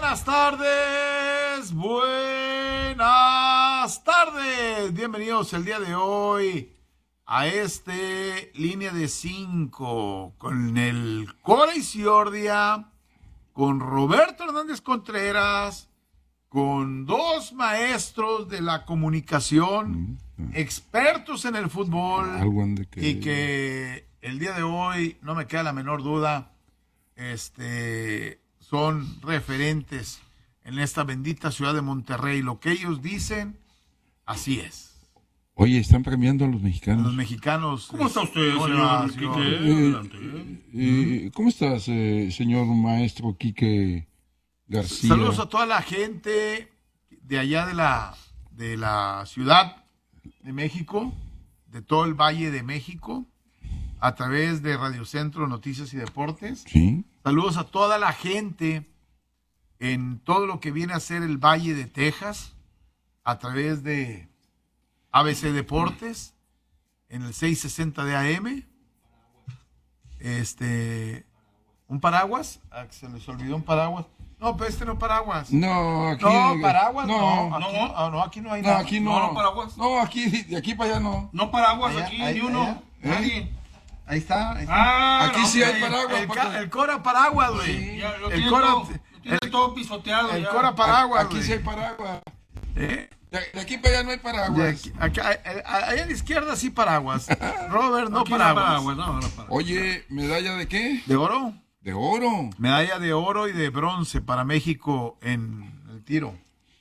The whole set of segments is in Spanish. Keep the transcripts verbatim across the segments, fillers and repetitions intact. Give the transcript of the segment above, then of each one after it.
buenas tardes, buenas tardes. Bienvenidos el día de hoy a este Línea de Cinco con el Cora Isiordia, con Roberto Hernández Contreras, con dos maestros de la comunicación, mm-hmm. expertos en el fútbol, que... y que el día de hoy, no me queda la menor duda, este, son referentes en esta bendita ciudad de Monterrey. Lo que ellos dicen, así es. Oye, están premiando a los mexicanos. Los mexicanos. ¿Cómo está usted, ¿Cómo señor Quique? Eh, eh, ¿Cómo estás, eh, señor maestro Quique García? Saludos a toda la gente de allá de la, de la Ciudad de México, de todo el Valle de México, a través de Radio Centro Noticias y Deportes. Sí. Saludos a toda la gente en todo lo que viene a ser el Valle de Texas, a través de A B C Deportes, en el seiscientos sesenta de A M. Este, un paraguas, ah, se les olvidó un paraguas. No, pero este no es paraguas. No, aquí no, paraguas no. No, aquí no, no, no, aquí no hay no, nada. Aquí no, no, no paraguas. No, aquí, de aquí para allá no. No paraguas allá, aquí, ahí, ni uno. Allá, Nadie. Ahí está. Ahí está. Ah, aquí no, sí hay el, paraguas. El, porque... el Cora paraguas, güey. Sí, ya, lo el tiene Cora, todo, lo tiene el, todo pisoteado. El ya. Cora paraguas, Aquí wey. sí hay paraguas. ¿Eh? De, de aquí para allá no hay paraguas. Aquí, acá, allá a la izquierda sí paraguas. Robert, no Aquí paraguas. No paraguas, no, no paraguas. Oye, ¿medalla de qué? ¿De oro? De oro. Medalla de oro y de bronce para México en el tiro.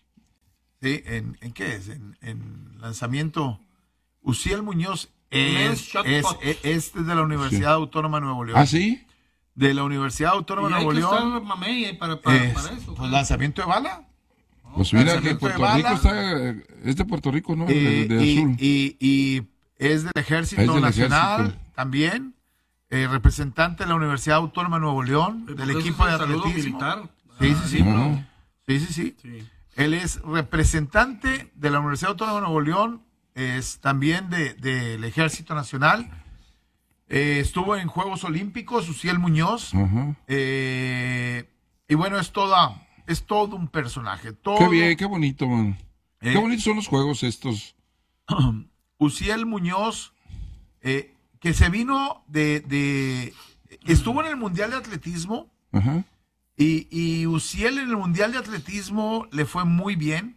¿Sí? ¿En, en qué es? En, en lanzamiento. Uciel Muñoz es, es, es, este es de la Universidad sí. Autónoma de Nuevo León. ¿Ah, sí? De la Universidad Autónoma de Nuevo León. Mamey para, para, es, para eso. Pues lanzamiento de bala. Pues mira que Puerto Rico está, es de Puerto Rico, ¿no? Eh, de, de y, azul. Y, y es del Ejército es del Nacional ejército. también, eh, representante de la Universidad Autónoma de Nuevo León, del equipo de atletismo. Militar. Sí, ah, sí, sí. Ah. sí, sí, sí. Sí. Él es representante de la Universidad Autónoma de Nuevo León, es también del de, de Ejército Nacional. Eh, estuvo en Juegos Olímpicos, Uciel Muñoz. Ajá. Eh, y bueno, es toda... Es todo un personaje. Todo, qué bien, qué bonito, man. Eh, qué bonitos son los juegos estos. Uciel Muñoz, eh, que se vino de, de... Estuvo en el Mundial de Atletismo. Ajá. Y, y Uciel en el Mundial de Atletismo le fue muy bien.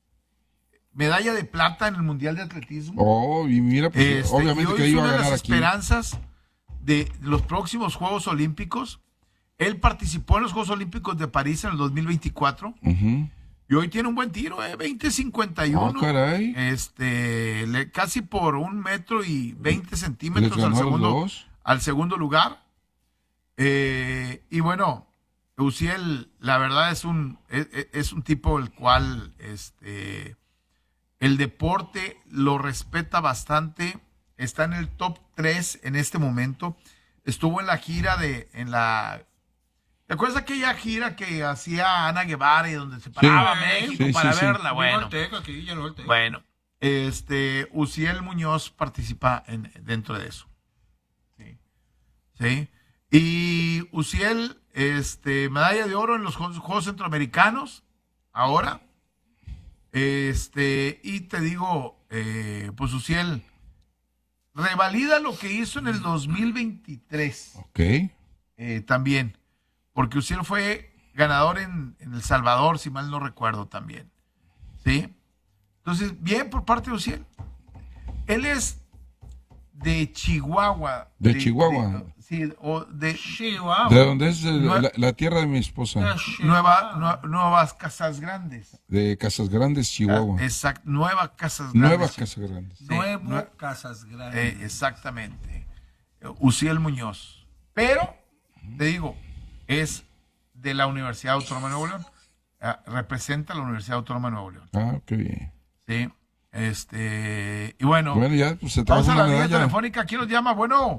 Medalla de plata en el Mundial de Atletismo. Oh, y mira, pues este, obviamente y que iba a ganar una de las aquí. esperanzas de los próximos Juegos Olímpicos. Él participó en los Juegos Olímpicos de París en el dos mil veinticuatro. Uh-huh. Y hoy tiene un buen tiro, eh, veinte cincuenta y uno. Oh, caray. Este, le, casi por un metro y veinte centímetros Les al ganó segundo, los dos. al segundo lugar. Eh, y bueno, Uciel, la verdad es un, es, es un tipo el cual este, el deporte lo respeta bastante. Está en el top tres en este momento. Estuvo en la gira de, en la... ¿Te acuerdas de aquella gira que hacía Ana Guevara y donde se paraba Sí, México sí, para sí, verla? sí. Bueno, Teca, aquí, ya no Teca. bueno, este, Uciel Muñoz participa en, dentro de eso. Sí. Sí. Y Uciel, este, medalla de oro en los Juegos, Juegos Centroamericanos, ahora. Este, y te digo, eh, pues Uciel revalida lo que hizo en el dos mil veintitrés. Ok. Eh, también, porque Uciel fue ganador en, en El Salvador, si mal no recuerdo también. ¿Sí? Entonces, bien por parte de Uciel. Él es de Chihuahua. De, de Chihuahua. De, sí, o de Chihuahua. De donde es el, Nue- la, la tierra de mi esposa. Nueva, Nue- Nuevas Casas Grandes. De Casas Grandes, Chihuahua. Exacto, Nuevas Casas Grandes. Nuevas Casas Grandes. Sí, Nuevo nue- Casas Grandes. Eh, exactamente. Uciel Muñoz. Pero, te digo, es de la Universidad Autónoma de Nuevo León. Eh, representa a la Universidad Autónoma de Nuevo León. Ah, qué bien. Sí. Este, y bueno, Bueno, ya, pues se trajo vamos a una la línea medalla. telefónica. ¿Quién nos llama? Bueno.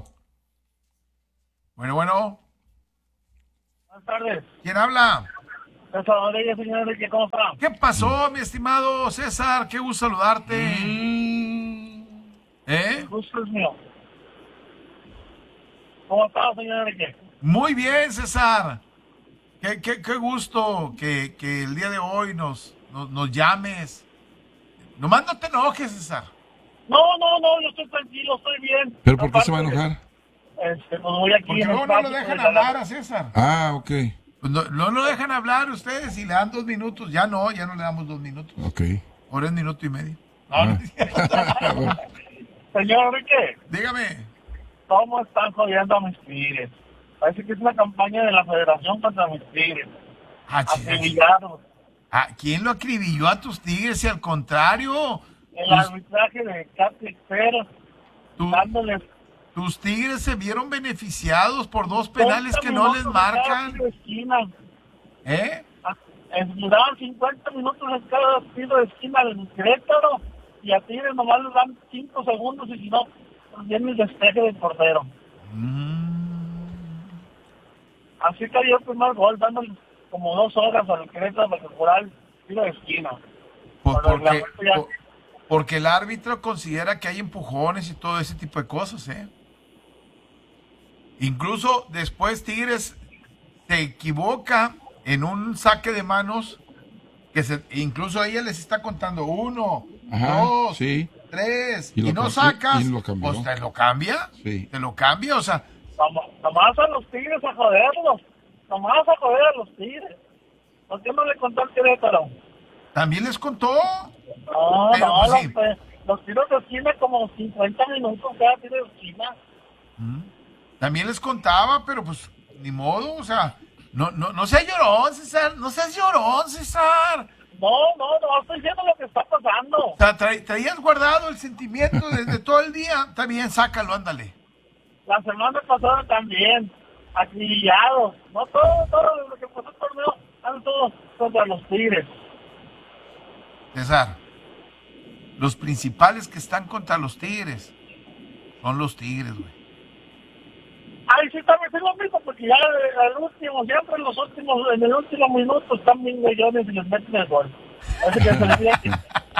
Bueno, bueno. Buenas tardes. ¿Quién habla? César, señor Enrique, ¿cómo está? ¿Qué pasó, mi estimado César? Qué gusto saludarte. Mm. ¿Eh? El gusto es mío. ¿Cómo está, señor Enrique? Muy bien, César. Qué, qué, qué gusto que, que el día de hoy nos, nos, nos llames. Nomás no te enojes, César. No, no, no, yo estoy tranquilo, estoy bien. ¿Pero por qué se va a Aparte, enojar? Este, pues voy aquí Porque en el luego no lo tráfico dejan de la- hablar a César. Ah, ok. Pues no, no lo dejan hablar ustedes y le dan dos minutos. Ya no, ya no le damos dos minutos. Ok. Ahora es minuto y medio. No, Ah. no es cierto. Bueno, Señor Enrique, Dígame. ¿cómo están jodiendo a mis tigres? Parece que es una campaña de la Federación contra mis tigres. Ah, chica. Acribillados. Ah, ¿quién lo acribilló a tus tigres? Y al contrario, El tus, arbitraje de Catholic Pero, tu- dándoles tus tigres se vieron beneficiados por dos penales treinta que no les minutos en cada marcan. tiro de esquina. ¿Eh? Ah, eh, le daban cincuenta minutos en cada tiro de esquina del Querétaro y a Tigres nomás les dan cinco segundos y si no, pues viene el despeje del portero. Mm, Así cayó el primer gol, dándole como dos horas al Querétaro para mejorar el tiro de esquina. pues Cuando la porque, vuelta ya- po- porque el árbitro considera que hay empujones y todo ese tipo de cosas, ¿eh? Incluso después Tigres se equivoca en un saque de manos que se, incluso ella les está contando uno, Ajá, dos, sí. tres, Y y, lo no cam- sacas, y- y lo cambió. pues te lo cambia, Sí. te lo cambia, o sea, Nom- Nomás a los Tigres a joderlos. Nomás a joder a los Tigres. ¿Por qué no le contó al Querétaro? también les contó. No, Pero, no, pues, los, sí. eh, los tiros de esquina como cincuenta minutos cada tiro de esquina. También les contaba, pero pues ni modo, o sea, no, no, no seas llorón, César, no seas llorón, César. No, no, no, estoy diciendo lo que está pasando. O sea, tra- traías guardado el sentimiento desde todo el día, está bien, sácalo, ándale. La semana pasada también, acribillados. No todo, todo lo que pasó el torneo, están todos contra los Tigres. César, los principales que están contra los Tigres son los Tigres, güey. Ay, sí, también es lo mismo, porque ya eh, al último, siempre en los últimos, en el último minuto están bien millones y les meten el gol. Así que se olvida que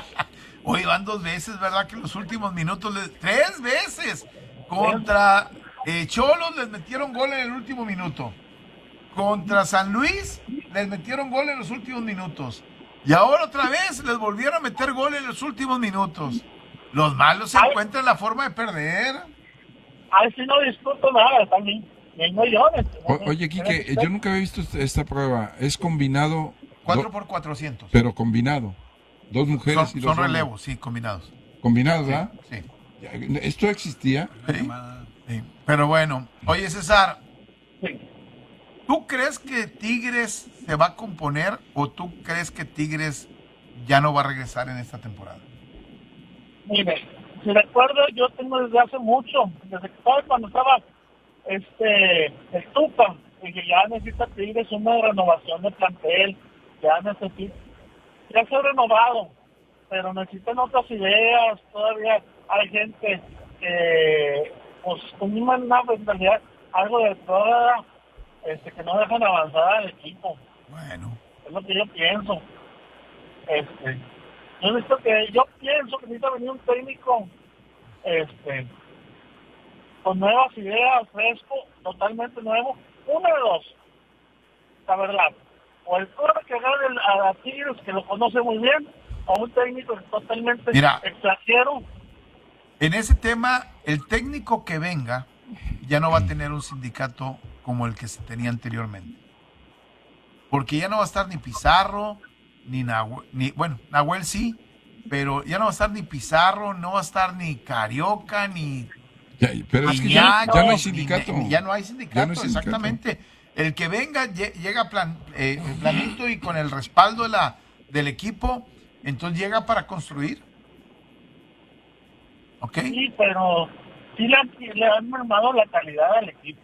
Hoy van dos veces, ¿verdad? Que en los últimos minutos, les- tres veces contra eh, Cholos les metieron gol en el último minuto. Contra San Luis les metieron gol en los últimos minutos. Y ahora otra vez les volvieron a meter gol en los últimos minutos. Los malos se Ay. encuentran la forma de perder. Ay, sí, no discuto nada, también. Bien millones. O- oye, Quique, yo nunca había visto esta, esta prueba. Es combinado, cuatro do- por cuatrocientos. pero combinado. Dos mujeres Son, y dos son hombres. relevos, sí, combinados. Combinados, ¿verdad? Sí. Ya, ¿esto existía? Sí, sí. Pero bueno, oye César, Sí. ¿tú crees que Tigres se va a componer o tú crees que Tigres ya no va a regresar en esta temporada? Mire, si recuerdo, yo tengo desde hace mucho, desde que estaba cuando estaba este el Tuca, y que ya necesita Tigres una renovación de plantel, ya necesita, ya se ha renovado, pero necesitan otras ideas, todavía hay gente que, pues, con una mentalidad, algo de toda, este, que no dejan avanzar al equipo. Bueno, Es lo que yo pienso. Este, yo necesito que, yo pienso que necesita venir un técnico, este, con nuevas ideas, fresco, totalmente nuevo. Uno de dos, la verdad. O el core que agarre el- a Tigres, que lo conoce muy bien, o un técnico totalmente Mira. extranjero. en ese tema, el técnico que venga ya no va a tener un sindicato como el que se tenía anteriormente. Porque ya no va a estar ni Pizarro, ni Nahuel, ni, bueno, Nahuel sí, pero ya no va a estar ni Pizarro, no va a estar ni Carioca, ni Ya, pero es que ya, Iñaki, ya no hay ni- sindicato. ni- ya no hay sindicato, Ya no hay sindicato. exactamente. El que venga lle- llega plan, eh, planito y con el respaldo de la, del equipo, entonces llega para construir. ¿Ok? Sí, pero sí le han, le han mermado la calidad al equipo.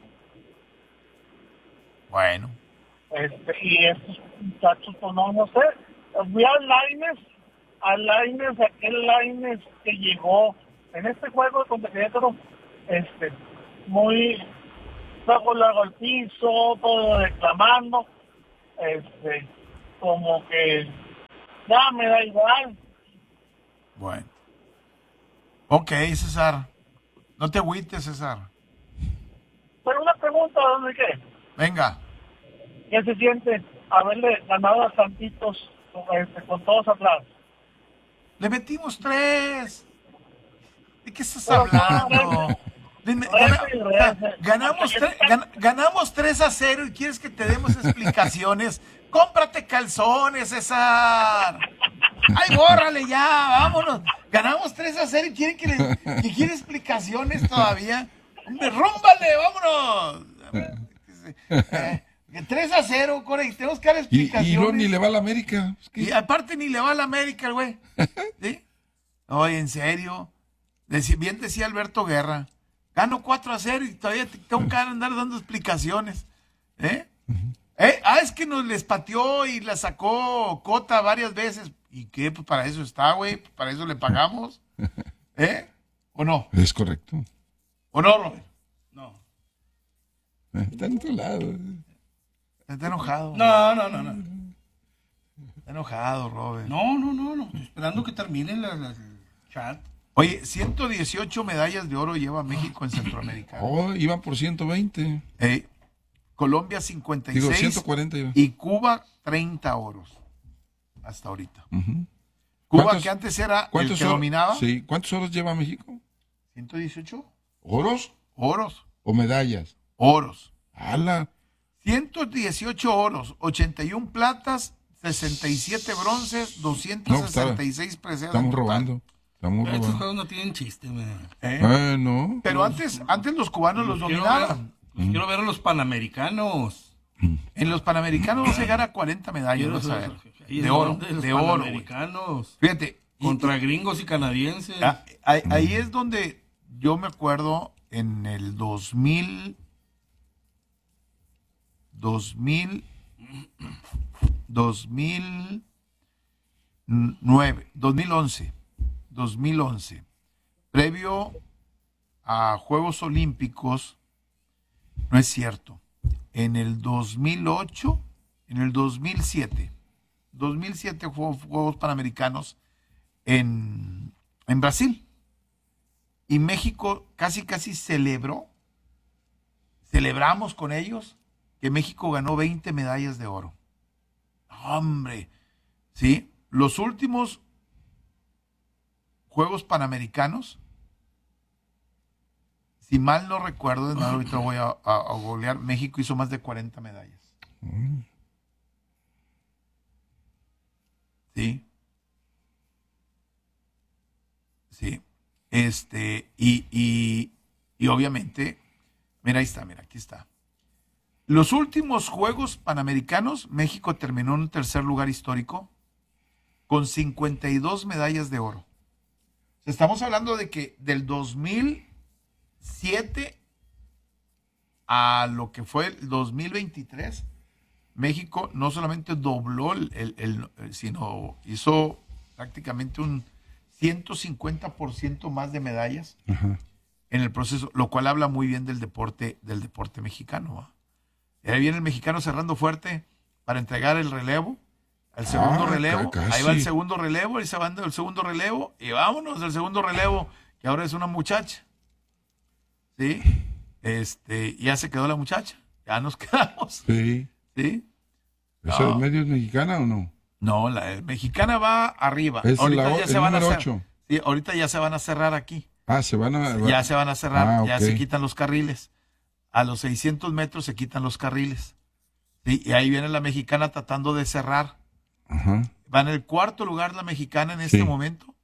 Bueno. Este, y estos muchachos, pues no, no sé. Fui a Lainez, a Lainez, aquel Lainez que llegó en este juego contra Querétaro, este, muy bajo largo al piso, todo reclamando, este, como que ya me da igual. Bueno. Ok, César. No te agüites, César. Pero una pregunta, ¿dónde qué? Venga. ¿Qué se siente haberle ganado a Santitos este, con todos atrás? Le metimos tres. ¿De qué estás Pero, hablando? no, Le- no, gana- no, no, o sea, no, no. ganamos, tre- gan- ganamos tres a cero y quieres que te demos explicaciones. Cómprate calzones, César. Ay, bórrale ya, vámonos. Ganamos tres a cero y quieren que, le, que quiere explicaciones todavía. Hombre, rúmbale, vámonos. Eh, tres a cero, Core, y tenemos que dar Y, explicaciones. y luego ni le va a la América. Es que- Y aparte ni le va a la América, el güey. ¿Sí? Oye, en serio. Deci- bien decía Alberto Guerra. Gano cuatro a cero y todavía te- tengo que andar dando explicaciones. ¿Eh? ¿Eh? Ah, es que nos les pateó y la sacó Cota varias veces. ¿Y qué? Pues para eso está, güey. Pues para eso le pagamos. ¿Eh? ¿O no? Es correcto. ¿O no, Robert? No. Está en otro lado. Está enojado. No, no, no, no. Está enojado, Robert. No, no, no, no. Estoy esperando que termine la, la- el chat. Oye, ciento dieciocho medallas de oro lleva México en Centroamérica. Oh, iban por ciento veinte. Eh, Colombia cincuenta y Digo, seis ciento cuarenta iba. y Cuba treinta oros hasta ahorita. Ujú. Cuba, ¿Cuántos- que antes era el ¿Cuántos que or- dominaba, Sí. ¿Cuántos oros lleva México? ciento dieciocho ¿Oros oros, o medallas? oros. ¡Hala! ciento dieciocho oros, ochenta y uno platas, sesenta y siete bronces, doscientos sesenta y seis preseas. en Estamos total. robando. Estamos Estos robando. juegos no tienen chiste, man. ¿Eh? Ah, no. Pero antes, antes los cubanos los quiero dominaban. ver, los quiero ver a los panamericanos. En los panamericanos no se gana cuarenta medallas, Quiero vas a ver- ver. ahí es De oro, donde los de oro. güey. panamericanos. Fíjate. y- Contra gringos y canadienses. Ah, ahí, ahí es donde yo me acuerdo en el dos mil, dos mil, dos mil nueve, dos mil once, dos mil once, previo a Juegos Olímpicos, no es cierto, en el dos mil ocho, en el dos mil siete, dos mil siete Juegos, Juegos Panamericanos en, en Brasil. Y México casi casi celebró, celebramos con ellos que México ganó veinte medallas de oro. Hombre, ¿sí? Los últimos Juegos Panamericanos, si mal no recuerdo, es más, ahorita voy a, a, a googlear, México hizo más de cuarenta medallas. ¿Sí? Sí. Este, y, y, y obviamente, mira, ahí está, mira, aquí está. Los últimos Juegos Panamericanos, México terminó en un tercer lugar histórico con cincuenta y dos medallas de oro. Estamos hablando de que del dos mil siete a lo que fue el dos mil veintitrés, México no solamente dobló, el, el, el, sino hizo prácticamente un ciento cincuenta por ciento más de medallas Ajá. en el proceso, lo cual habla muy bien del deporte, del deporte mexicano. ¿Va? Y ahí viene el mexicano cerrando fuerte para entregar el relevo, el segundo Ah, relevo, ca- casi. ahí va el segundo relevo, ahí se va el segundo relevo, y vámonos del segundo relevo, que ahora es una muchacha. ¿Sí? Este, ya se quedó la muchacha, ya nos quedamos. Sí. ¿Sí? ¿Esa No. de medio es mexicana o no? No, la mexicana va arriba. Es ahorita la o- ya el se van a número cer- ocho. Sí, ahorita ya se van a cerrar aquí. Ah, se van a... Ya se van a cerrar, Ah, ya ok. se quitan los carriles. A los seiscientos metros se quitan los carriles. Sí, y ahí viene la mexicana tratando de cerrar. Ajá. Va en el cuarto lugar la mexicana en este Sí. momento.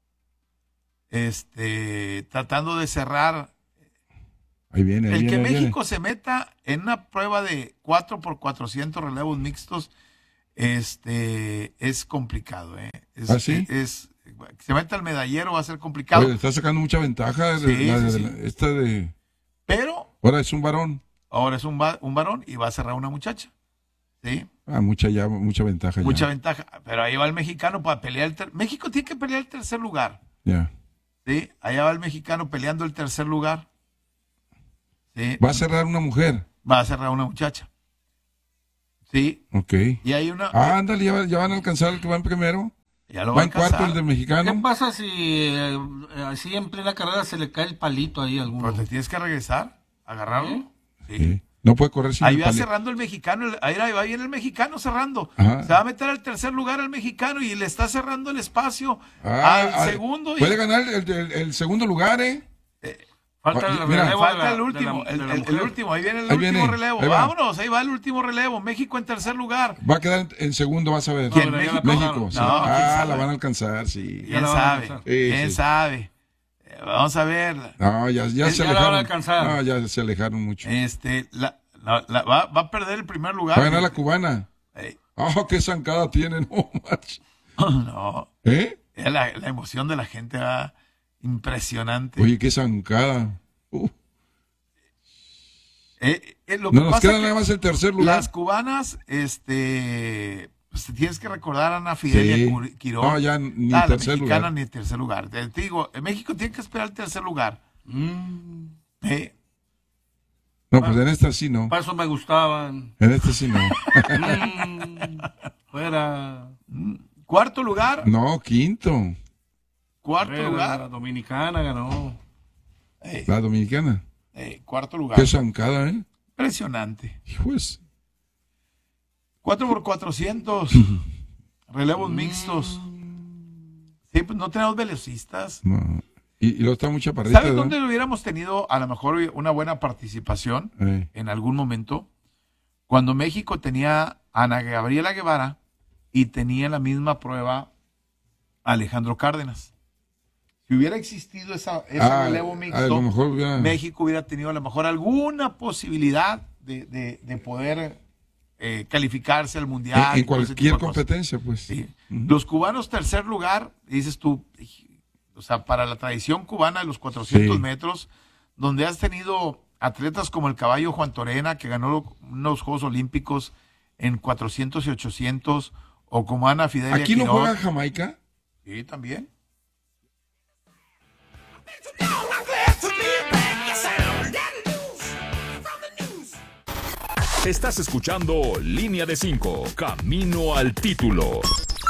Este, tratando de cerrar. Ahí viene, ahí El viene, que ahí viene. México se meta en una prueba de cuatro por cuatrocientos relevos mixtos, este, es complicado, ¿eh? Es, ¿Ah, sí? es, que se meta al medallero va a ser complicado. Oye, está sacando mucha ventaja. de- Sí, la- sí, de- sí. Esta de... Pero Ahora es un varón. ahora es un, va- un varón y va a cerrar una muchacha. ¿Sí? Ah, mucha ya, mucha ventaja Mucha ya. ventaja. Pero ahí va el mexicano para pelear el ter- México tiene que pelear el tercer lugar. Ya. ¿Sí? Allá va el mexicano peleando el tercer lugar. ¿Sí? Va a cerrar una mujer. Va a cerrar una muchacha. ¿Sí? Ok. Y hay una. Ah, ándale, ya, va- ya van a alcanzar el que va en primero. ya lo Va va a en cuarto alcanzar. el de ¿Qué mexicano. pasa si eh, así en plena carrera se le cae el palito ahí a alguno? Pero te tienes que regresar, agarrarlo. Sí. Sí. No puede correr sin Ahí el va palé. cerrando el mexicano, el- ahí va bien el mexicano cerrando. Ajá. Se va a meter al tercer lugar al mexicano y le está cerrando el espacio Ah, al ah, segundo. y- Puede ganar el, el- el segundo lugar, ¿eh? Falta Ah, el mira, relevo de Falta la- el de último, la- el, de la el- el mujer. último, ahí viene el Ahí último viene, relevo. ahí va. Vámonos, ahí va el último relevo. México en tercer lugar. Va a quedar en, en segundo, vas a ver. ¿Quién? pero ya la México. México, pasaron. sí. No, ¿quién ah, sabe? la van a alcanzar, sí. Ya ¿Quién la van a sabe? alcanzar. Sí, ¿Quién sí. sabe? Eh, Vamos a ver. No, ya, ya Ya se la van a alejaron. alcanzar. No, ya se alejaron mucho. Este, la, la- la- va, va a perder el primer lugar. Va a ganar la cubana. Eh, Oh, qué zancada tiene, no manches. no, ¿Eh? es la, la emoción de la gente va impresionante. Oye, qué zancada. Uh, Eh, eh, lo que no nos pasa queda es que nada más el tercer lugar. las cubanas, este, pues, tienes que recordar a Ana Fidelia Sí. Cur- Quirón. No, ya ni Ah, la tercer mexicana lugar. ni tercer lugar. Te, te digo, en México tiene que esperar el tercer lugar. Mm, Eh, No, pues en esta sí no. para eso me gustaban. En esta sí no. Mm, fuera. Cuarto lugar, No, quinto. cuarto fuera, lugar, La dominicana ganó. eh, La dominicana. eh, cuarto lugar. Qué zancada, ¿eh? Impresionante. Hijos. cuatro por cuatrocientos, relevos mixtos. Sí, pues no tenemos velocistas. No. Y, y luego está mucha parrita. ¿Sabes dónde hubiéramos tenido a lo mejor una buena participación Eh. en algún momento? Cuando México tenía a Ana Gabriela Guevara y tenía en la misma prueba a Alejandro Cárdenas. Si hubiera existido esa, ese Ah, relevo a mixto, lo mejor hubiera- México hubiera tenido a lo mejor alguna posibilidad de, de- de poder eh, calificarse al Mundial. En, en y todo ese cualquier tipo de cosas. competencia, pues. Sí. Ujú. Los cubanos, tercer lugar, dices tú, o sea, para la tradición cubana de los cuatrocientos Sí. metros, donde has tenido atletas como el caballo Juan Torena, que ganó unos Juegos Olímpicos en cuatrocientos y ochocientos, o como Ana Fidelia ¿Aquí no Quirón. juega Jamaica? Sí, también. Estás escuchando Línea de cinco, Camino al título.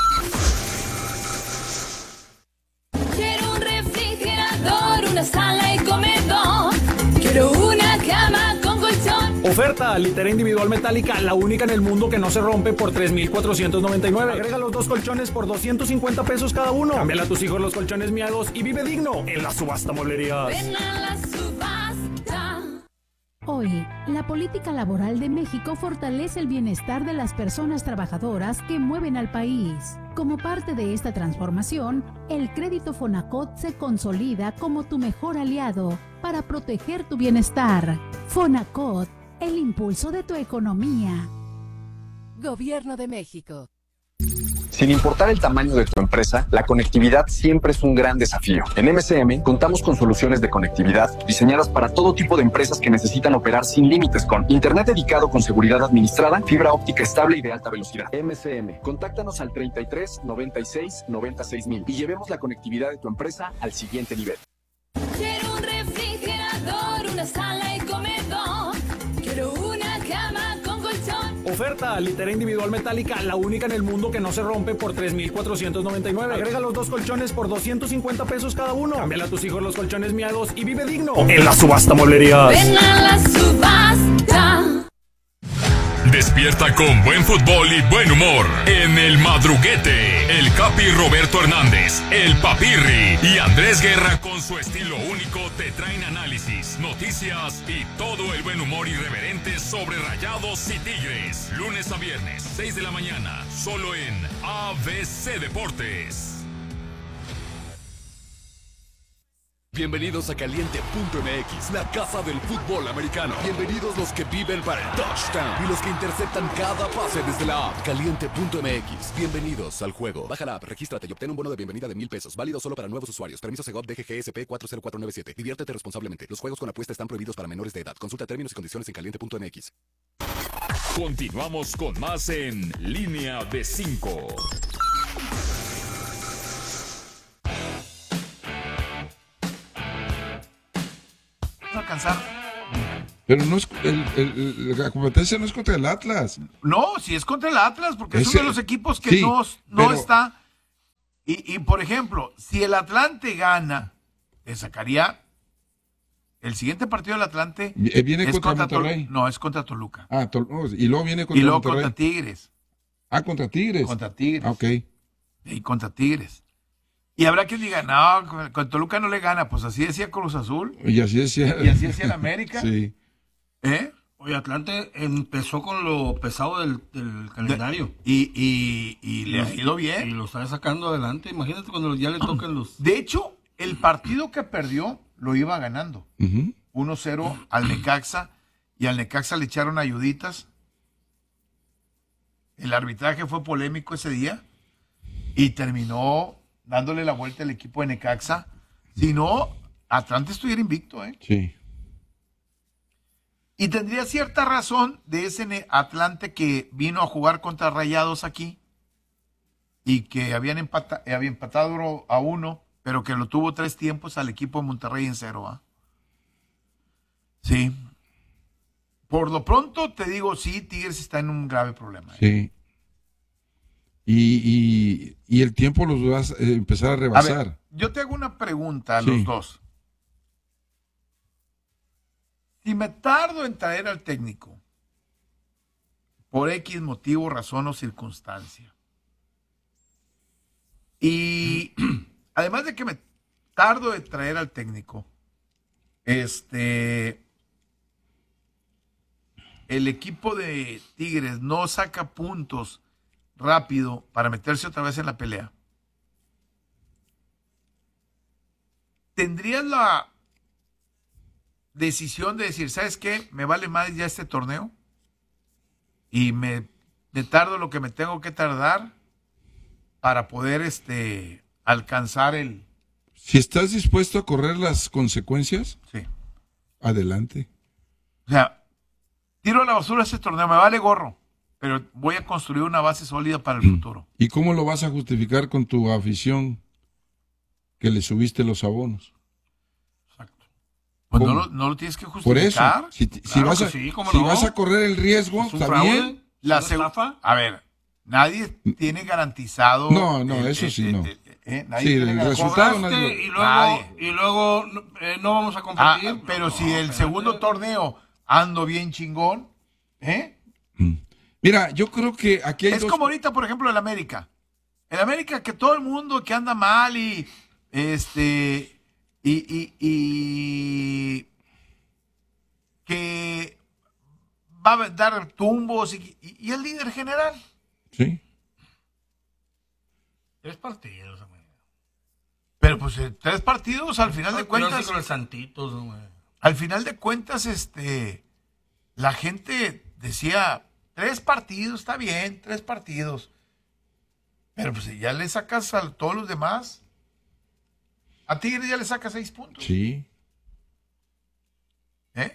Quiero un refrigerador, una sala y comedor. Quiero una cama con colchón. Oferta, litera individual metálica, la única en el mundo que no se rompe por tres mil cuatrocientos noventa y nueve. Agrega los dos colchones por doscientos cincuenta pesos cada uno. Cámbiale a tus hijos los colchones miados y vive digno en la subasta mueblerías. Ven a la subasta. Hoy, la política laboral de México fortalece el bienestar de las personas trabajadoras que mueven al país. Como parte de esta transformación, el crédito Fonacot se consolida como tu mejor aliado para proteger tu bienestar. Fonacot, el impulso de tu economía. Gobierno de México. Sin importar el tamaño de tu empresa, la conectividad siempre es un gran desafío. En M C M contamos con soluciones de conectividad diseñadas para todo tipo de empresas que necesitan operar sin límites con Internet dedicado con seguridad administrada, fibra óptica estable y de alta velocidad. M C M, contáctanos al treinta y tres, noventa y seis, noventa y seis mil y llevemos la conectividad de tu empresa al siguiente nivel. Quiero un refrigerador, una sala y comedor. Quiero una cama con colchón. Oferta, litera individual metálica, la única en el mundo que no se rompe por tres mil cuatrocientos noventa y nueve. Agrega los dos colchones por doscientos cincuenta pesos cada uno. Cámbiale a tus hijos los colchones miados y vive digno en la subasta mueblerías. Ven a la subasta. Despierta con buen fútbol y buen humor en El Madruguete. El Capi Roberto Hernández, el Papirri y Andrés Guerra con su estilo único te traen análisis, noticias y todo el buen humor irreverente sobre Rayados y Tigres. Lunes a viernes, seis de la mañana, solo en A B C Deportes. Bienvenidos a Caliente punto M X, la casa del fútbol americano. Bienvenidos los que viven para el touchdown y los que interceptan cada pase desde la app. Caliente punto M X, bienvenidos al juego. Baja la app, regístrate y obtén un bono de bienvenida de mil pesos, válido solo para nuevos usuarios. Permiso Segov D G G S P cuatro cero cuatro nueve siete. Diviértete responsablemente. Los juegos con apuesta están prohibidos para menores de edad. Consulta términos y condiciones en caliente punto M X. Continuamos con más en Línea de cinco. Alcanzar. Pero no es, el, el- la competencia no es contra el Atlas. No, si es contra el Atlas, porque es Ese- uno de los equipos que sí, no, no pero- está. Y, y, por ejemplo, si el Atlante gana, le sacaría El siguiente partido del Atlante Eh, ¿Viene es contra Tol- Monterrey? No, es contra Toluca. Ah, Tol- oh, y luego viene contra Y luego Monterrey. contra Tigres. Ah, contra Tigres. Contra Tigres. Ah, ok. Y contra Tigres. Y habrá quien diga, no, con, con Toluca no le gana. Pues así decía Cruz Azul. Y así decía. Y así decía el América. Sí. ¿Eh? Oye, Atlante empezó con lo pesado del, del calendario. Y, y, y le ha ido bien. Y lo está sacando adelante. Imagínate cuando ya le tocan los... De hecho, el partido que perdió lo iba ganando. Ujú. uno cero al Necaxa. Y al Necaxa le echaron ayuditas. El arbitraje fue polémico ese día. Y terminó dándole la vuelta al equipo de Necaxa. Si no, Atlante estuviera invicto, ¿eh? Sí. Y tendría cierta razón de ese Ne- Atlante que vino a jugar contra Rayados aquí y que habían empata- eh, había empatado a uno, pero que lo tuvo tres tiempos al equipo de Monterrey en cero. ¿ah? Sí. Por lo pronto te digo, sí, Tigres está en un grave problema. ¿eh? Sí. Y, y, y el tiempo los va a eh, empezar a A rebasar. ver, yo te hago una pregunta a Sí. los dos. Si me tardo en traer al técnico, por X motivo, razón o circunstancia, y además de que me tardo en traer al técnico, este, el equipo de Tigres no saca puntos rápido para meterse otra vez en la pelea, ¿tendrías la decisión de decir, ¿sabes qué? Me vale más ya este torneo y me, me tardo lo que me tengo que tardar para poder este alcanzar el... Si estás dispuesto a correr las consecuencias, Sí. adelante. O sea, tiro a la basura este torneo, me vale gorro, pero voy a construir una base sólida para el futuro. ¿Y cómo lo vas a justificar con tu afición que le subiste los abonos? Pues no ¿Cómo? lo, no lo tienes que Por eso, justificar. si, si Claro vas, que a, sí, ¿cómo si no? vas a correr el riesgo, ¿Es un está fraude? bien. La ¿Es una seg- estafa? A ver, nadie tiene garantizado... No, no, eh, eso eh, sí, eh, no. eh, eh, nadie Sí, tiene el gar- resultado Cobraste nadie lo- Y luego, Nadie. y luego eh, no vamos a Ah, competir. pero No, si el espérate. segundo torneo ando bien chingón, ¿eh? Mira, yo creo que aquí hay Es dos... como ahorita, por ejemplo, el América. El América que todo el mundo que anda mal y este y, y, y que va a dar tumbos y, y, y el líder general. Sí. Tres partidos, güey. Pero pues eh, tres partidos al final de Pero así cuentas, con los santitos, güey. al final de cuentas, este, la gente decía tres partidos, está bien, tres partidos. Pero pues si ya le sacas a todos los demás, a Tigres ya le sacas seis puntos. Sí. ¿Eh?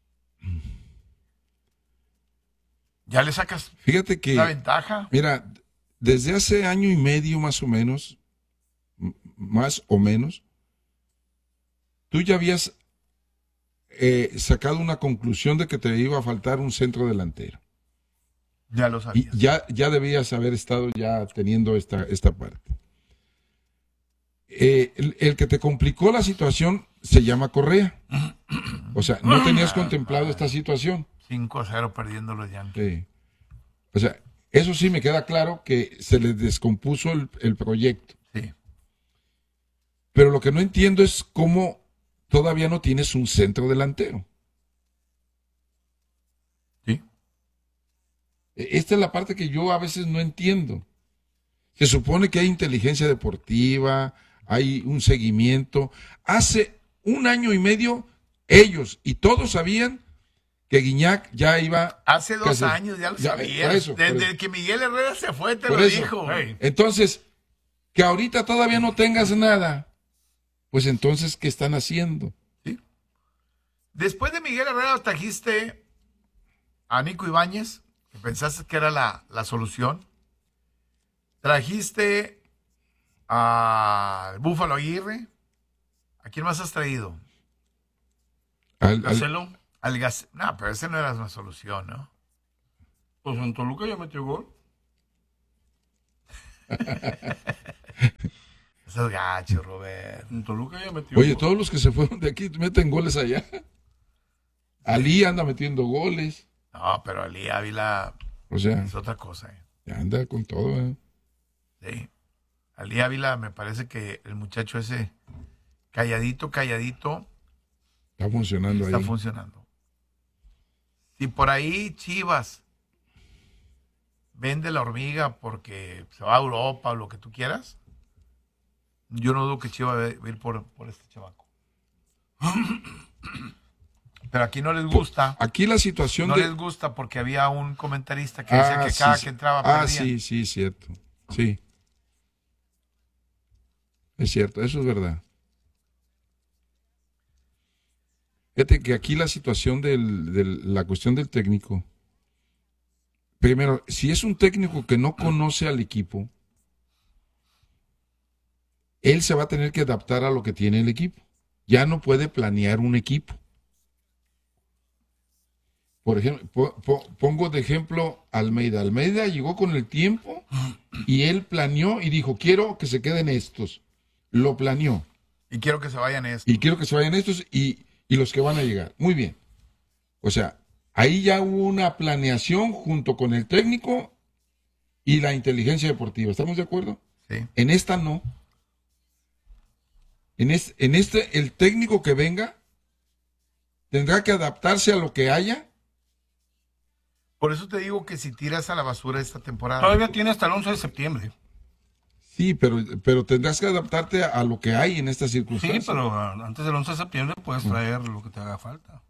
Ya le sacas Fíjate que... la ventaja. Mira, desde hace año y medio más o menos, m- más o menos, tú ya habías eh, sacado una conclusión de que te iba a faltar un centro delantero. Ya lo Y sabías. ya, ya debías haber estado ya teniendo esta, esta parte. Eh, el, el que te complicó la situación se llama Correa. O sea, no tenías contemplado esta situación. cinco a cero perdiendo los Yankees. Sí. O sea, eso sí me queda claro que se les descompuso el, el proyecto. Sí. Pero lo que no entiendo es cómo todavía no tienes un centro delantero. Sí. Esta es la parte que yo a veces no entiendo. Se supone que hay inteligencia deportiva, hay un seguimiento. Hace un año y medio ellos y todos sabían que Guiñac ya iba... Hace dos casi- años ya lo ya, sabías. por eso, por Desde eso. que Miguel Herrera se fue, te Por lo eso. dijo. güey. Entonces, que ahorita todavía no tengas nada, pues entonces, ¿qué están haciendo? Después de Miguel Herrera trajiste a Nico Ibáñez, que pensaste que era la, la solución. Trajiste al Búfalo Aguirre. ¿A quién más has traído? Al, al- Marcelo, Al Gas... No, pero ese no era una solución, ¿no? pues en Toluca ya metió gol. Eso es gacho, Robert. En Toluca ya metió. Oye, todos los que se fueron de aquí meten goles allá. Ali anda metiendo goles. No, pero Ali Ávila O sea, es otra cosa. Eh. ya anda con todo. ¿eh? Sí. Ali Ávila, me parece que el muchacho ese, calladito, calladito, Está funcionando está ahí. funcionando. Si por ahí Chivas vende la hormiga porque se va a Europa o lo que tú quieras, yo no dudo que Chivas va a ir por, por este chavaco. Pero aquí no les gusta. Aquí la situación No de... les gusta porque había un comentarista que decía Ah, que sí, cada sí. que entraba Ah, perdían. sí, sí, cierto. Sí. Es cierto, eso es verdad. Fíjate que aquí la situación de la cuestión del técnico. Primero, si es un técnico que no conoce al equipo, él se va a tener que adaptar a lo que tiene el equipo. Ya no puede planear un equipo. Por ejemplo, po- po- pongo de ejemplo a Almeida. Almeida llegó con el tiempo y él planeó y dijo, quiero que se queden estos. Lo planeó. Y quiero que se vayan estos. Y quiero que se vayan estos y, y los que van a llegar. Muy bien. O sea, ahí ya hubo una planeación junto con el técnico y la inteligencia deportiva. ¿Estamos de acuerdo? Sí. En esta no. En, es, en este, el técnico que venga tendrá que adaptarse a lo que haya. Por eso te digo que si tiras a la basura esta temporada. Todavía tiene hasta el once de septiembre. Sí, pero, pero tendrás que adaptarte a, a lo que hay en estas Sí, circunstancias. pero ah, antes del once de septiembre puedes traer lo que te haga falta.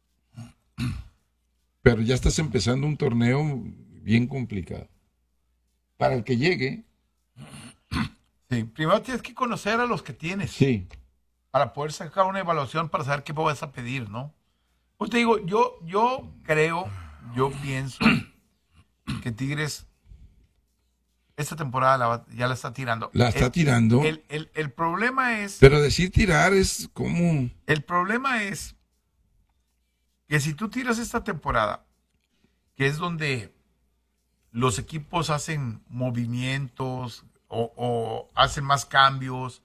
Pero ya estás empezando un torneo bien complicado. Para el que llegue. Sí, primero tienes que conocer a los que tienes. Sí. Para poder sacar una evaluación para saber qué vas a pedir, ¿no? Pues te digo, yo, yo creo, yo pienso que Tigres esta temporada la va- ya la está tirando. La está El- tirando. El, el- el problema es, Pero decir tirar es como... el problema es que si tú tiras esta temporada, que es donde los equipos hacen movimientos o, o hacen más cambios,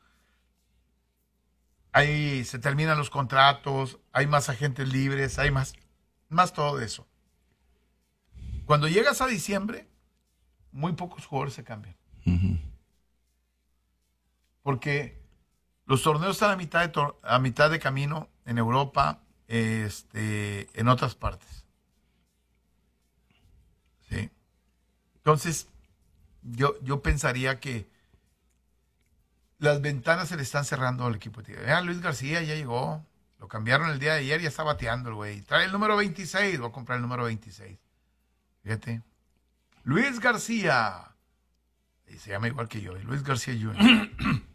ahí se terminan los contratos, hay más agentes libres, hay más, más todo eso. Cuando llegas a diciembre, muy pocos jugadores se cambian. Ujú. Porque los torneos están a mitad de, tor- a mitad de camino en Europa, este, en otras partes. Sí. Entonces, yo, yo pensaría que las ventanas se le están cerrando al equipo de Tigres. Ah, Luis García ya llegó. Lo cambiaron el día de ayer, ya está bateando el güey. Trae el número veintiséis, voy a comprar el número veintiséis. Fíjate. Luis García. Y se llama igual que yo, Luis García junior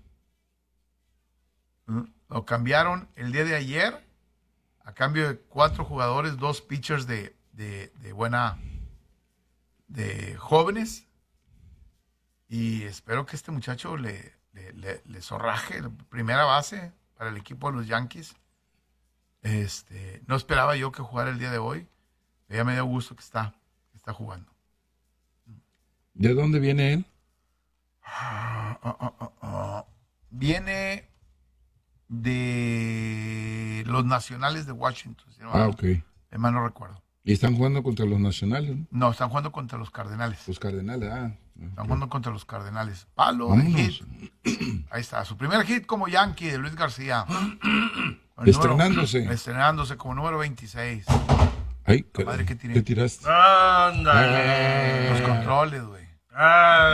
Lo cambiaron el día de ayer a cambio de cuatro jugadores, dos pitchers de, de, de buena, de jóvenes. Y espero que este muchacho le, le, le, le zorraje la primera base para el equipo de los Yankees. Este, no esperaba yo que jugara el día de hoy. Pero ya me dio gusto que está, que está jugando. ¿De dónde viene él? Ah, ah, ah, ah, ah. Viene de los Nacionales de Washington. Si no, Ah, ok. mal no recuerdo. Y están jugando contra los nacionales, ¿no? No, están jugando contra los Cardenales. Los Cardenales, ah. Están jugando contra los Cardenales. Palo de Vámonos. hit. Ahí está. Su primer hit como Yankee de Luis García. Con el Estrenándose. número- estrenándose como número veintiséis. Ay, La madre que ¿qué tiré. tiraste? Ándale. Los controles, güey. Ah.